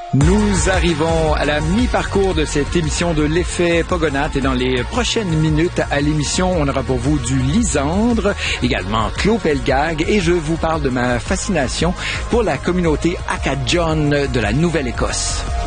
Nous arrivons à la mi-parcours de cette émission de l'effet Pogonath et dans les prochaines minutes à l'émission, on aura pour vous du Lisandre, également Claude Pelgag et je vous parle de ma fascination pour la communauté Acadian de la Nouvelle-Écosse.